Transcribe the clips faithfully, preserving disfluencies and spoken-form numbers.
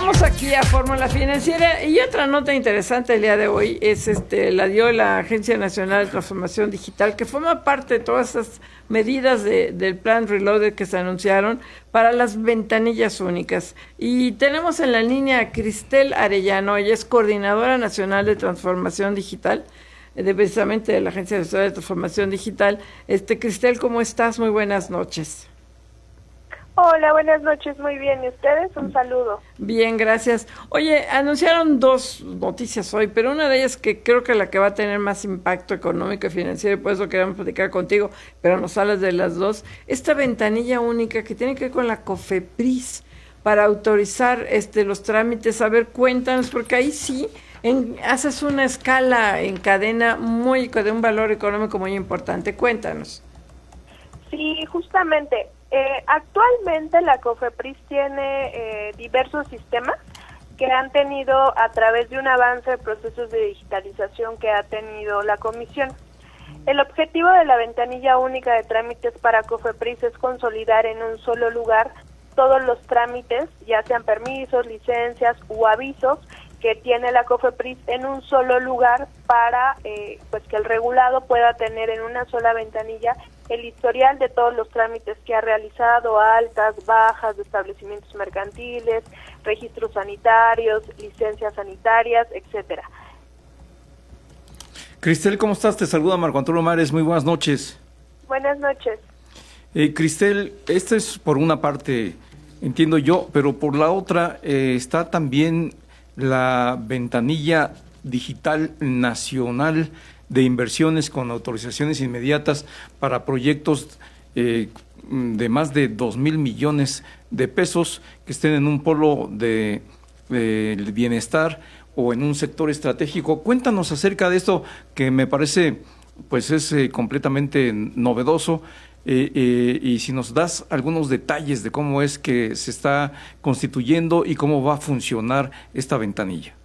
Regresamos aquí a Fórmula Financiera y otra nota interesante el día de hoy es este la dio la Agencia Nacional de Transformación Digital, que forma parte de todas esas medidas de, del plan Reloaded que se anunciaron para las ventanillas únicas. Y tenemos en la línea a Cristel Arellano, ella es coordinadora nacional de transformación digital, de precisamente de la Agencia Nacional de Transformación Digital. Este Cristel, ¿cómo estás? Muy buenas noches. Hola, buenas noches, muy bien. ¿Y ustedes? Un saludo. Bien, gracias. Oye, anunciaron dos noticias hoy, pero una de ellas que creo que la que va a tener más impacto económico y financiero, y por eso queremos platicar contigo, pero nos hablas de las dos, esta ventanilla única que tiene que ver con la COFEPRIS para autorizar este los trámites. A ver, cuéntanos, porque ahí sí en, haces una escala en cadena muy de un valor económico muy importante. Cuéntanos. Sí, justamente. Eh, actualmente la COFEPRIS tiene eh, diversos sistemas que han tenido a través de un avance de procesos de digitalización que ha tenido la Comisión. El objetivo de la ventanilla única de trámites para COFEPRIS es consolidar en un solo lugar todos los trámites, ya sean permisos, licencias u avisos que tiene la COFEPRIS en un solo lugar para eh, pues que el regulado pueda tener en una sola ventanilla el historial de todos los trámites que ha realizado, altas, bajas de establecimientos mercantiles, registros sanitarios, licencias sanitarias, etcétera. Cristel, ¿cómo estás? Te saluda Marco Antonio Mares, muy buenas noches. Buenas noches. Eh, Cristel, esta es por una parte, entiendo yo, pero por la otra eh, está también la ventanilla digital nacional de inversiones con autorizaciones inmediatas para proyectos eh, de más de dos mil millones de pesos que estén en un polo de, de bienestar o en un sector estratégico. Cuéntanos acerca de esto que me parece pues es eh, completamente novedoso eh, eh, y si nos das algunos detalles de cómo es que se está constituyendo y cómo va a funcionar esta ventanilla.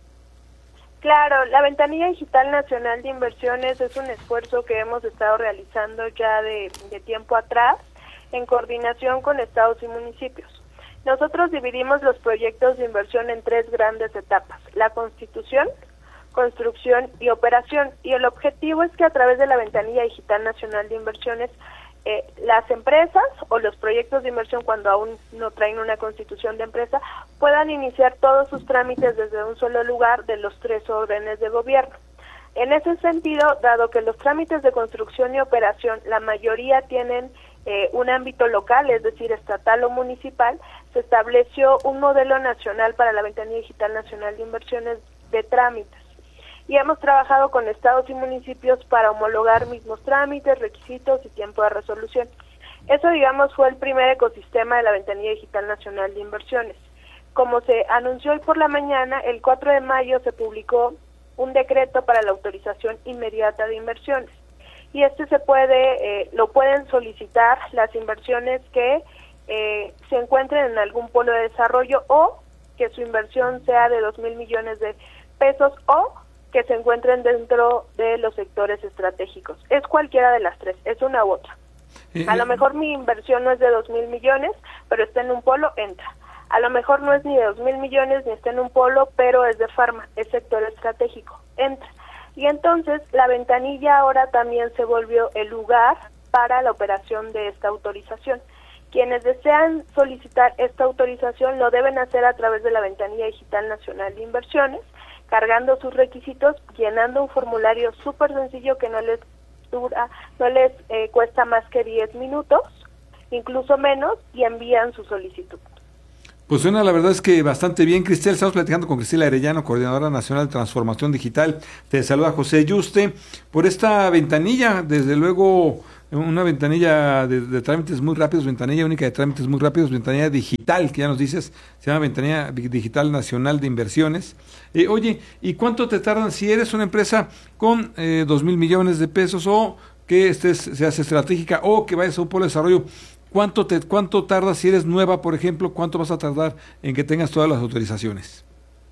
Claro, la Ventanilla Digital Nacional de Inversiones es un esfuerzo que hemos estado realizando ya de, de tiempo atrás en coordinación con estados y municipios. Nosotros dividimos los proyectos de inversión en tres grandes etapas: la constitución, construcción y operación. Y el objetivo es que a través de la Ventanilla Digital Nacional de Inversiones Eh, las empresas o los proyectos de inversión, cuando aún no traen una constitución de empresa, puedan iniciar todos sus trámites desde un solo lugar de los tres órdenes de gobierno. En ese sentido, dado que los trámites de construcción y operación, la mayoría tienen eh, un ámbito local, es decir, estatal o municipal, se estableció un modelo nacional para la Ventanilla Digital Nacional de Inversiones de trámites. Y hemos trabajado con estados y municipios para homologar mismos trámites, requisitos y tiempo de resolución. Eso, digamos, fue el primer ecosistema de la Ventanilla Digital Nacional de Inversiones. Como se anunció hoy por la mañana, el cuatro de mayo se publicó un decreto para la autorización inmediata de inversiones. Y este se puede, eh, lo pueden solicitar las inversiones que eh, se encuentren en algún polo de desarrollo o que su inversión sea de dos mil millones de pesos o que se encuentren dentro de los sectores estratégicos. Es cualquiera de las tres, es una u otra. A lo mejor mi inversión no es de dos mil millones, pero está en un polo, entra. A lo mejor no es ni de dos mil millones, ni está en un polo, pero es de farma, es sector estratégico, entra. Y entonces la ventanilla ahora también se volvió el lugar para la operación de esta autorización. Quienes desean solicitar esta autorización lo deben hacer a través de la Ventanilla Digital Nacional de Inversiones, cargando sus requisitos, llenando un formulario súper sencillo que no les dura, no les eh, cuesta más que diez minutos, incluso menos, y envían su solicitud. Pues suena, la verdad es que bastante bien, Cristel. Estamos platicando con Cristel Arellano, Coordinadora Nacional de Transformación Digital. Te saluda José Yuste por esta ventanilla, desde luego una ventanilla de, de trámites muy rápidos, ventanilla única de trámites muy rápidos, ventanilla digital, que ya nos dices, se llama Ventanilla Digital Nacional de Inversiones. Eh, oye, ¿y cuánto te tardan si eres una empresa con eh, dos mil millones de pesos o que estés, seas estratégica o que vayas a un polo de desarrollo? ¿Cuánto te cuánto tardas si eres nueva, por ejemplo? ¿Cuánto vas a tardar en que tengas todas las autorizaciones?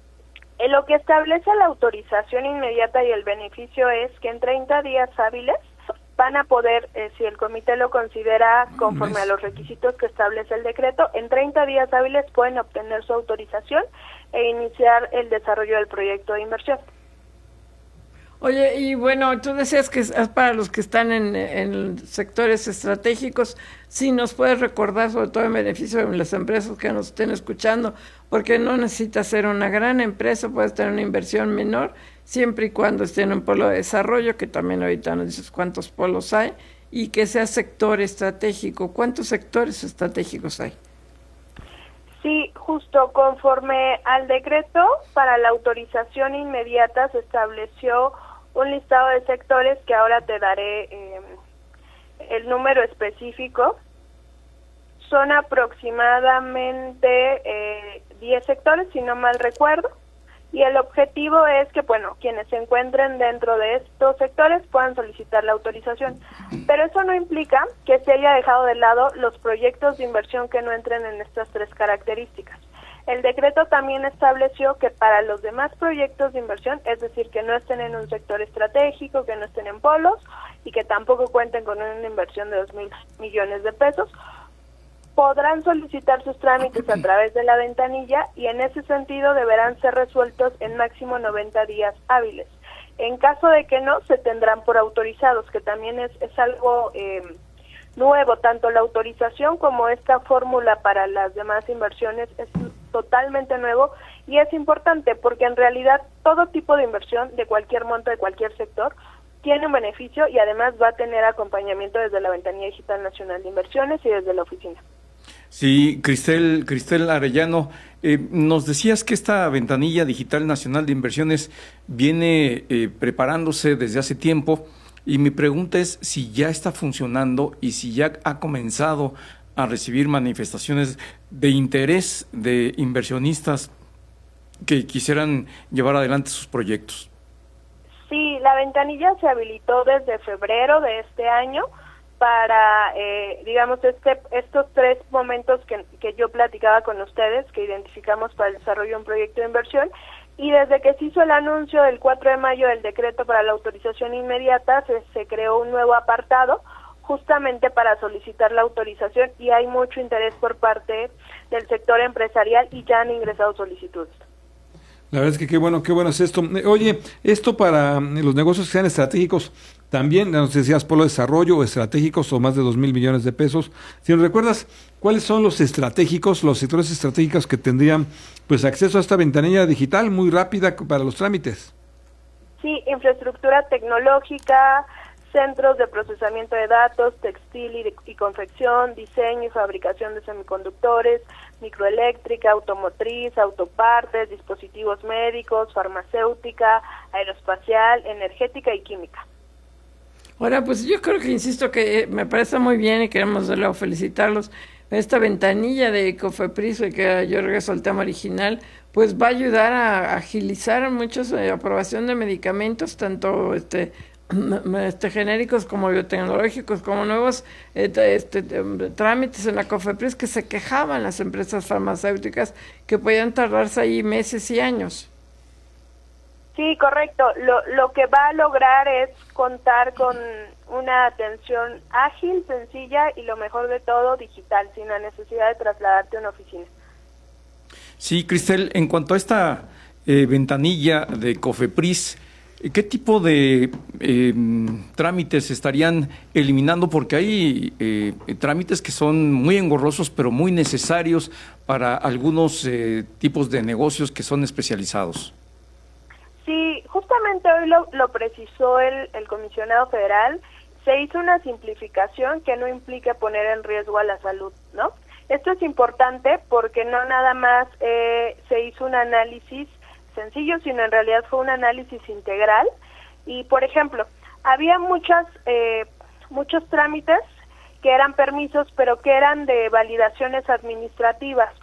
En lo que establece la autorización inmediata y el beneficio es que en treinta días hábiles van a poder, eh, si el comité lo considera conforme a los requisitos que establece el decreto, en treinta días hábiles pueden obtener su autorización e iniciar el desarrollo del proyecto de inversión. Oye, y bueno, tú decías que es para los que están en, en sectores estratégicos. Sí, nos puedes recordar, sobre todo en beneficio de las empresas que nos estén escuchando, porque no necesitas ser una gran empresa, puedes tener una inversión menor, siempre y cuando esté en un polo de desarrollo, que también ahorita nos dices cuántos polos hay, y que sea sector estratégico. ¿Cuántos sectores estratégicos hay? Sí, justo conforme al decreto, para la autorización inmediata se estableció un listado de sectores que ahora te daré eh, el número específico. Son aproximadamente eh, diez sectores, si no mal recuerdo, y el objetivo es que, bueno, quienes se encuentren dentro de estos sectores puedan solicitar la autorización. Pero eso no implica que se haya dejado de lado los proyectos de inversión que no entren en estas tres características. El decreto también estableció que para los demás proyectos de inversión, es decir, que no estén en un sector estratégico, que no estén en polos y que tampoco cuenten con una inversión de dos mil millones de pesos, podrán solicitar sus trámites a través de la ventanilla y en ese sentido deberán ser resueltos en máximo noventa días hábiles. En caso de que no, se tendrán por autorizados, que también es, es algo eh, nuevo, tanto la autorización como esta fórmula para las demás inversiones es totalmente nuevo y es importante porque en realidad todo tipo de inversión de cualquier monto, de cualquier sector, tiene un beneficio y además va a tener acompañamiento desde la Ventanilla Digital Nacional de Inversiones y desde la oficina. Sí, Cristel, Cristel Arellano, eh, nos decías que esta Ventanilla Digital Nacional de Inversiones viene eh, preparándose desde hace tiempo y mi pregunta es si ya está funcionando y si ya ha comenzado a recibir manifestaciones de interés de inversionistas que quisieran llevar adelante sus proyectos. Sí, la ventanilla se habilitó desde febrero de este año para, eh, digamos, este, estos tres momentos que, que yo platicaba con ustedes, que identificamos para el desarrollo de un proyecto de inversión, y desde que se hizo el anuncio del cuatro de mayo del decreto para la autorización inmediata, se, se creó un nuevo apartado justamente para solicitar la autorización y hay mucho interés por parte del sector empresarial y ya han ingresado solicitudes. La verdad es que qué bueno, qué bueno es esto. Oye, esto para los negocios que sean estratégicos, también, nos decías, polo de desarrollo, estratégicos o más de dos mil millones de pesos. Si nos recuerdas, ¿cuáles son los estratégicos, los sectores estratégicos que tendrían pues acceso a esta ventanilla digital muy rápida para los trámites? Sí, infraestructura tecnológica, centros de procesamiento de datos, textil y, y confección, diseño y fabricación de semiconductores, microeléctrica, automotriz, autopartes, dispositivos médicos, farmacéutica, aeroespacial, energética y química. Ahora, pues yo creo que, insisto, que me parece muy bien y queremos de luego felicitarlos. Esta ventanilla de Cofepris, que yo regreso al tema original, pues va a ayudar a agilizar muchos eh, aprobación de medicamentos, tanto este este genéricos como biotecnológicos, como nuevos este, este, trámites en la Cofepris que se quejaban las empresas farmacéuticas que podían tardarse ahí meses y años. Sí, correcto. Lo, lo que va a lograr es contar con una atención ágil, sencilla y lo mejor de todo, digital, sin la necesidad de trasladarte a una oficina. Sí, Cristel, en cuanto a esta eh, ventanilla de Cofepris, ¿qué tipo de eh, trámites estarían eliminando? Porque hay eh, trámites que son muy engorrosos, pero muy necesarios para algunos eh, tipos de negocios que son especializados. Sí, justamente hoy lo, lo precisó el, el comisionado federal. Se hizo una simplificación que no implica poner en riesgo a la salud, ¿no? Esto es importante porque no nada más eh, se hizo un análisis sencillo, sino en realidad fue un análisis integral. Y, por ejemplo, había muchas eh, muchos trámites que eran permisos, pero que eran de validaciones administrativas.